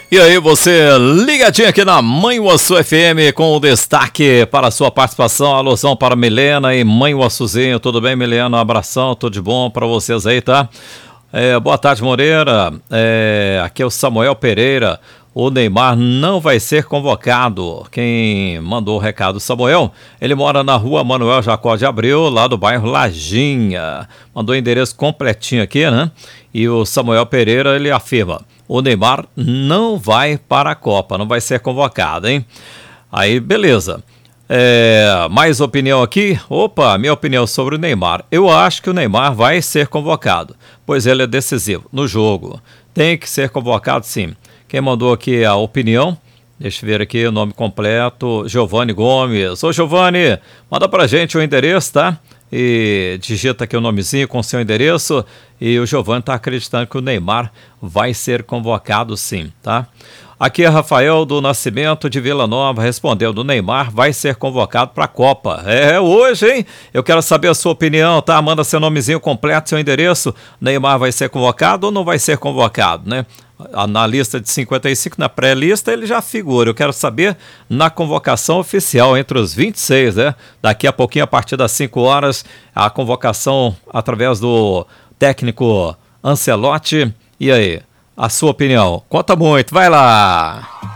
E aí, você ligadinho aqui na Manhuaçu FM com o destaque para a sua participação, alusão para Milena e Manhuaçuzinho. Tudo bem, Milena? Um abração, tudo de bom para vocês aí, tá? Boa tarde, Moreira. Aqui é o Samuel Pereira. O Neymar não vai ser convocado. Quem mandou o recado, Samuel, ele mora na rua Manuel Jacó de Abreu, lá do bairro Lajinha. Mandou o endereço completinho aqui, né? E o Samuel Pereira, ele afirma: o Neymar não vai para a Copa, não vai ser convocado, hein? Aí, beleza. Mais opinião aqui? Opa, minha opinião sobre o Neymar. Eu acho que o Neymar vai ser convocado, pois ele é decisivo no jogo. Tem que ser convocado, sim. Quem mandou aqui a opinião, deixa eu ver aqui o nome completo, Giovanni Gomes. Ô Giovanni, manda pra gente o endereço, tá? E digita aqui o nomezinho com seu endereço. E o Giovanni tá acreditando que o Neymar vai ser convocado, sim, tá? Aqui é Rafael do Nascimento de Vila Nova, respondeu: do Neymar vai ser convocado para a Copa. Hoje, hein? Eu quero saber a sua opinião, tá? Manda seu nomezinho completo, seu endereço. Neymar vai ser convocado ou não vai ser convocado, né? Na lista de 55, na pré-lista, ele já figura. Eu quero saber na convocação oficial, entre os 26, né? Daqui a pouquinho, a partir das 5 horas, a convocação através do técnico Ancelotti. E aí? A sua opinião? Conta muito, vai lá!